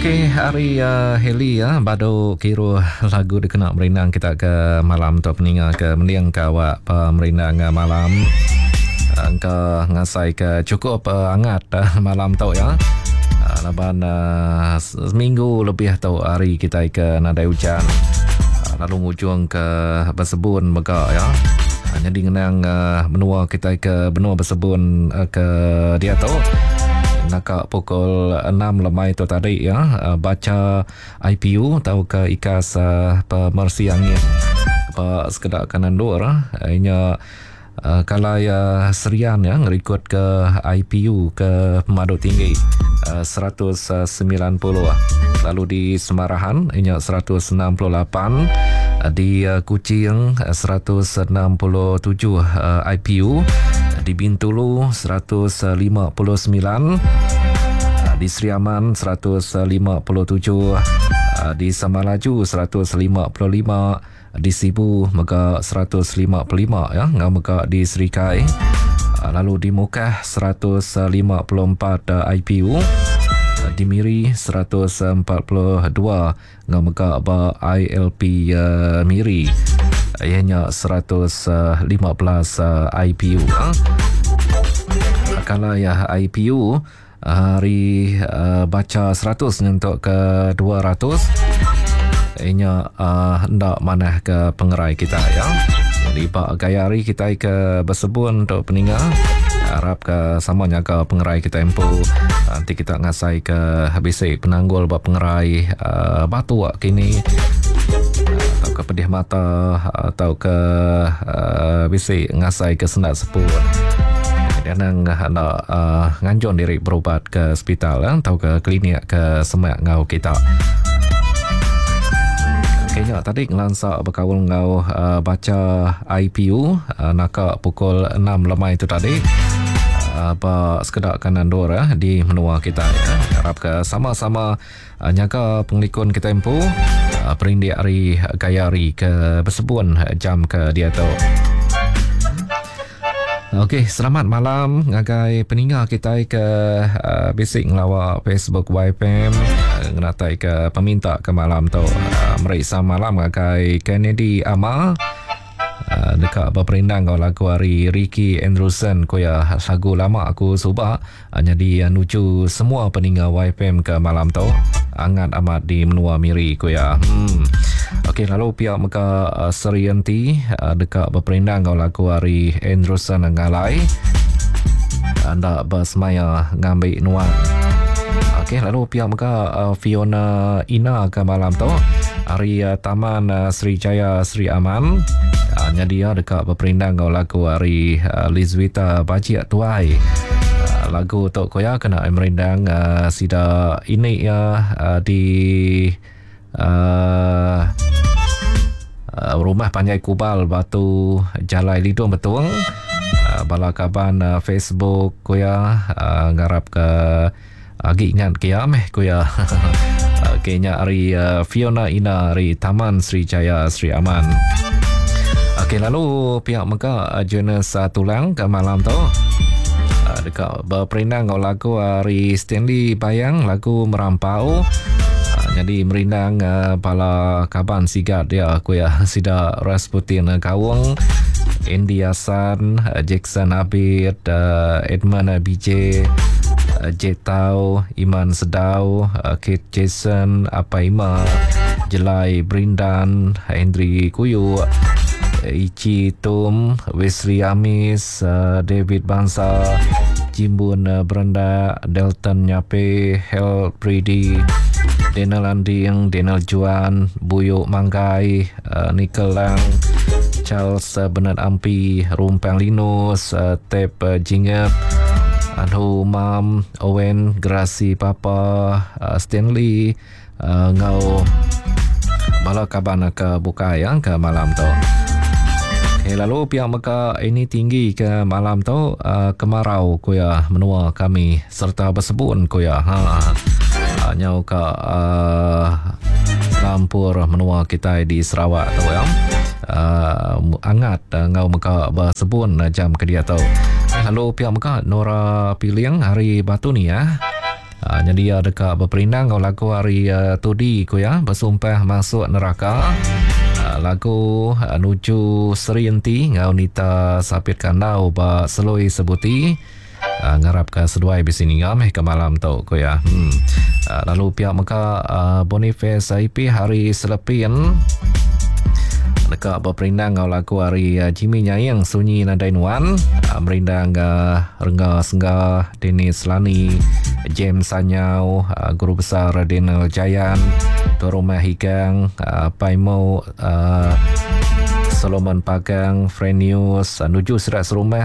Okey, hari Heli baru kira lagu dikena merenang kita ke malam tu peninga ke mending ke awak merenang malam ke ngasai ke cukup hangat malam tu ya. Laban seminggu lebih tu hari kita ke nadai hujan. Lalu ngujung ke bersebun mega ya. Jadi ngenang benua kita ke benua bersebun ke dia tu nak pukul 6 lemai tu tadi ya, baca IPU tahu ke ikas pemersi angin apa sekedar kanan luar inya kalau ya serian ya ngerikut ke IPU ke pemadu tinggi 190 lalu di Semarahan inya 168 di Kuching 167 IPU di Bintulu 159 di Seriaman 157 di Samalaju 155 di Sibu mega 155 ya ngau mega di Serikai lalu di Mukah 154 IPU di Miri 142 ngau mega ba ILP Miri ianya 115 IPU kalau ya IPU hari baca 100 untuk ke 200 ianya hendak manah ke pengerai kita ya. Jadi pak gaya hari kita ke bersebun untuk peninga harap ke samanya ke pengerai kita empu nanti kita ngasai ke habisi penanggul buat pengerai batu kini atau ke pedih mata atau ke bisi ngasai ke sendak seput dan nak nganjon diri berubat ke hospital atau ke klinik ke semak ngau kita. Kayaknya tadi ngelansak berkawal ngau baca IPU nak pukul 6 lemai itu tadi apa sekedar kanan dora di menua kita ya. Harap ke sama-sama nyaga penglikun kita empu perindik hari gaya hari ke bersebun jam ke dia tu. Okey, selamat malam ngagai peninga kita ke basic ngelawa Facebook YPM ngenatai ke peminta ke malam tu meriksa malam ngagai Kennedy Amal dekat berperindang kau lagu hari Ricky Andrewson ko ya lagu lama aku suka jadi nuju semua peninga YPM ke malam tu hangat amat di menua Miri ko ya. Okey, lalu pihak meka Serianti dekat berperindang kau lagu hari Andrewson ngalai anda bersemaya ngambil nuan. Okey, lalu pihak meka Fiona Ina ke malam tu hari Taman Sri Jaya Sri Aman dia dekat berperindang kau lagu hari Lizwita Bajiak Tuai lagu tu koya kena merindang sida ini ya di rumah Panjai Kubal Batu Jalai Lidung Betung balakaban Facebook koya ngarap ke agi ingat kiameh koya kayaknya hari Fiona Ina hari Taman Sri Jaya Sri Aman. Okey, lalu pihak mereka Jonas Tulang ke malam tu dekat berperindang kau lagu hari Stanley Bayang lagu Merampau jadi merindang pala kaban sigat dia aku ya sida Rasputin Kawung Andy Hasan Jackson Abid Edmund BJ Jetau Iman Sedau Kate Jason Apa Ima Jelai Brindan Hendry Kuyu Ichi Tum Wesley Amis David Bansa Jimbun Brenda Delton Nyape Hel Brady Daniel Anding Daniel Juan Buyuk Manggai Nickel Lang Charles Bernard Ampi Rumpang Linus Tep Jingep Anhu Mam Owen Grasi Papa Stanley ngau bala kaban ke buka yang ke malam tu. Okay, lalu pihak mereka ini tinggi ke malam tu kemarau kuya menua kami serta bersebun kuya nyau ke Lampur menua kita di Sarawak tu ya. Hangat ngau mereka bersebun jam ke dia tu. Lalu pihak mereka Nora Piliang hari batu ni ya. Jadi dekat berperindang kau lagu hari tudi ko ya bersumpah masuk neraka. Lagu nuju Seri Enti ngau nita sapit kanau ba seloi sebuti. Ngarap ke seduai di sini ngam ke malam tau ko ya. Lalu pihak maka Boniface IP hari selepin dekat berperindang ngau lagu hari Jimmy Nyayang sunyi nadai nuan merindang rengga sengga Dennis Lani James Sanyau guru besar Daniel Jayan Torumah Higang Paimo Solomon Pagang Frenius nuju serat serumah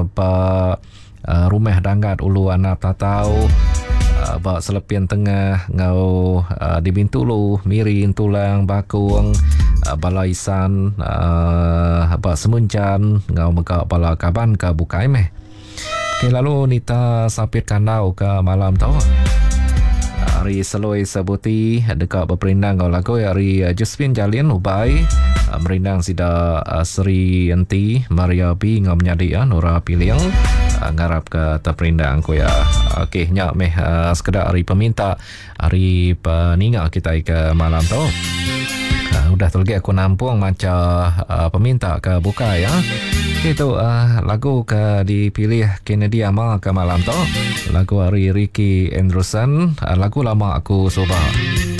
rumah danggat ulu anak tatau bak selepian tengah ngau di Bintulu Mirin Tulang Bakung Balaisan bak Semuncan ngau meka bala kaban ke bukai meh. Okay, lalu nita sapit kanau ke malam tau hari seloi sebuti dekat berperindang ngau lagu hari Josephine Jalin Ubai merindang sida Seri Enti Maria B ngau menyadi Nora Piliang ngarap ke terperindang ko ya. Okey nyak meh sekedar hari peminta hari peninga kita ke malam tu. Udah tu lagi aku nampung macam peminta ke buka ya. Itu lagu ke dipilih Kennedy Amal ke malam tu. Lagu hari Ricky Anderson, lagu lama aku suka.